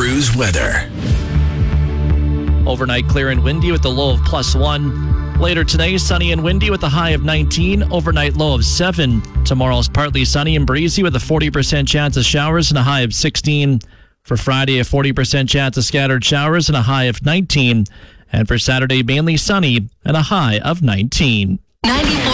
Cruise weather. Overnight clear and windy with a low of +1. Later today, sunny and windy with a high of 19. Overnight low of 7. Tomorrow's partly sunny and breezy with a 40% chance of showers and a high of 16. For Friday, a 40% chance of scattered showers and a high of 19. And for Saturday, mainly sunny and a high of 19.